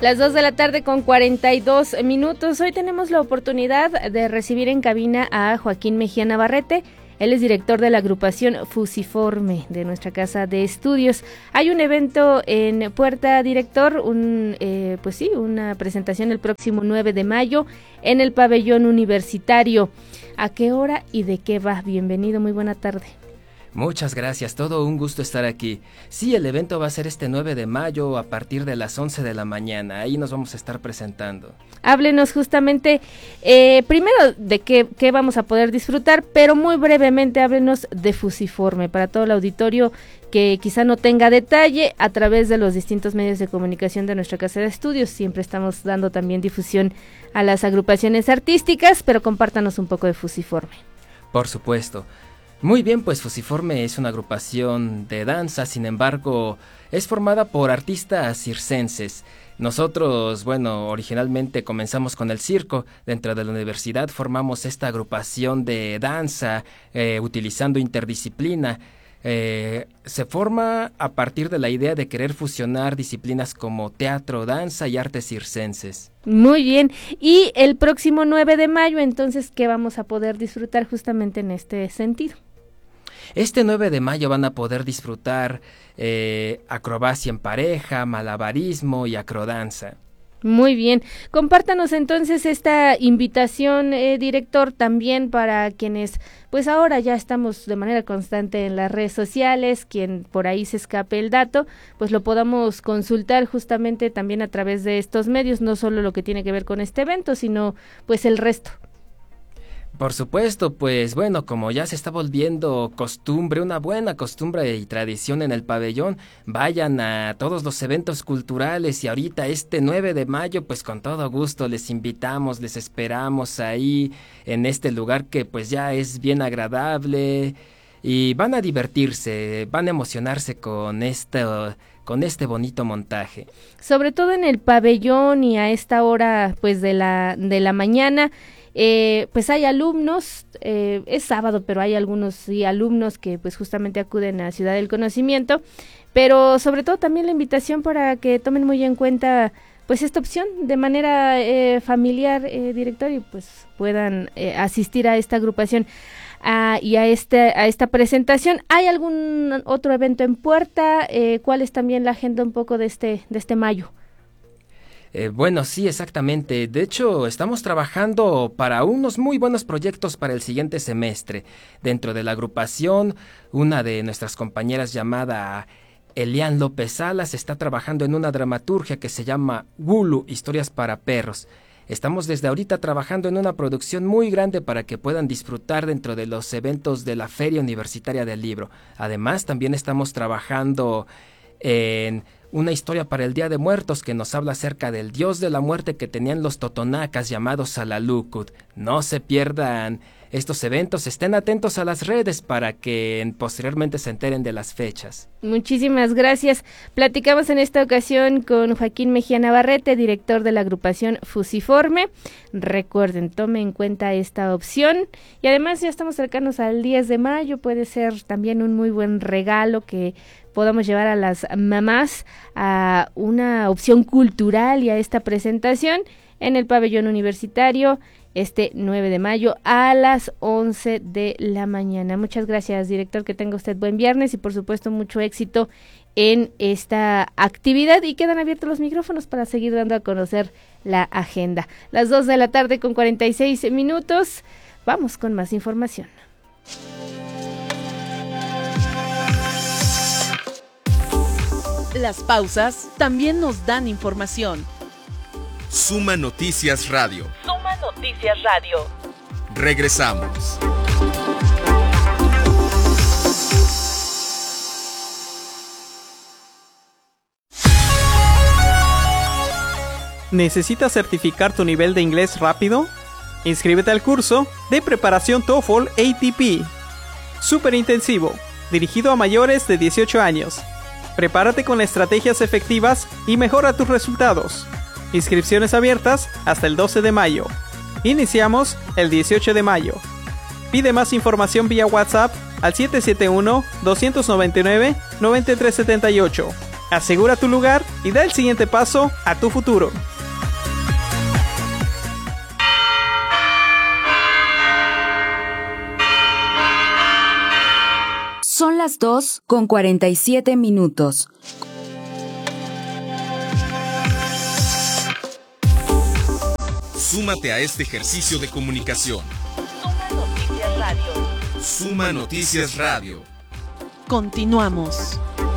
Las 2 de la tarde con 42 minutos. Hoy tenemos la oportunidad de recibir en cabina a Joaquín Mejía Navarrete. Él es director de la agrupación Fusiforme de nuestra casa de estudios. Hay un evento en Puerta, director, una presentación el próximo 9 de mayo en el pabellón universitario. ¿A qué hora y de qué va? Bienvenido, muy buena tarde. Muchas gracias, todo un gusto estar aquí. Sí, el evento va a ser este 9 de mayo a partir de las 11 de la mañana, ahí nos vamos a estar presentando. Háblenos justamente, primero de qué vamos a poder disfrutar, pero muy brevemente háblenos de Fusiforme, para todo el auditorio que quizá no tenga detalle a través de los distintos medios de comunicación de nuestra casa de estudios. Siempre estamos dando también difusión a las agrupaciones artísticas, pero compártanos un poco de Fusiforme. Por supuesto. Muy bien, pues Fusiforme es una agrupación de danza, sin embargo, es formada por artistas circenses. Nosotros, originalmente comenzamos con el circo. Dentro de la universidad formamos esta agrupación de danza, utilizando interdisciplina. Se forma a partir de la idea de querer fusionar disciplinas como teatro, danza y artes circenses. Muy bien, y el próximo 9 de mayo, entonces, ¿qué vamos a poder disfrutar justamente en este sentido? Este 9 de mayo van a poder disfrutar acrobacia en pareja, malabarismo y acrodanza. Muy bien, compártanos entonces esta invitación, director, también para quienes, pues ahora ya estamos de manera constante en las redes sociales, quien por ahí se escape el dato, pues lo podamos consultar justamente también a través de estos medios, no solo lo que tiene que ver con este evento, sino pues el resto. Por supuesto, pues como ya se está volviendo costumbre, una buena costumbre y tradición en el pabellón, vayan a todos los eventos culturales y ahorita este 9 de mayo, pues con todo gusto les invitamos, les esperamos ahí en este lugar que pues ya es bien agradable y van a divertirse, van a emocionarse con este bonito montaje. Sobre todo en el pabellón y a esta hora pues de la mañana. Pues hay alumnos, es sábado, pero hay algunos alumnos que pues justamente acuden a Ciudad del Conocimiento, pero sobre todo también la invitación para que tomen muy en cuenta pues esta opción de manera familiar, director, y pues puedan asistir a esta agrupación y a esta presentación. ¿Hay algún otro evento en puerta? ¿Cuál es también la agenda un poco de este mayo? Sí, exactamente. De hecho, estamos trabajando para unos muy buenos proyectos para el siguiente semestre. Dentro de la agrupación, una de nuestras compañeras llamada Elian López Salas está trabajando en una dramaturgia que se llama Gulu, Historias para Perros. Estamos desde ahorita trabajando en una producción muy grande para que puedan disfrutar dentro de los eventos de la Feria Universitaria del Libro. Además, también estamos trabajando en una historia para el Día de Muertos que nos habla acerca del dios de la muerte que tenían los totonacas llamados Salalucut. No se pierdan estos eventos, estén atentos a las redes para que posteriormente se enteren de las fechas. Muchísimas gracias. Platicamos en esta ocasión con Joaquín Mejía Navarrete, director de la agrupación Fusiforme. Recuerden, tomen en cuenta esta opción y además ya estamos cercanos al 10 de mayo, puede ser también un muy buen regalo que podamos llevar a las mamás a una opción cultural y a esta presentación en el pabellón universitario este 9 de mayo a las 11 de la mañana. Muchas gracias, director, que tenga usted buen viernes y por supuesto mucho éxito en esta actividad y quedan abiertos los micrófonos para seguir dando a conocer la agenda. Las 2 de la tarde con 46 minutos, vamos con más información. Las pausas también nos dan información. Suma Noticias Radio. Suma Noticias Radio. Regresamos. ¿Necesitas certificar tu nivel de inglés rápido? Inscríbete al curso de preparación TOEFL ATP. Súper intensivo, dirigido a mayores de 18 años. Prepárate con estrategias efectivas y mejora tus resultados. Inscripciones abiertas hasta el 12 de mayo. Iniciamos el 18 de mayo. Pide más información vía WhatsApp al 771-299-9378. Asegura tu lugar y da el siguiente paso a tu futuro. Son las 2:47. Súmate a este ejercicio de comunicación. Suma Noticias Radio. Suma Noticias Radio. Continuamos.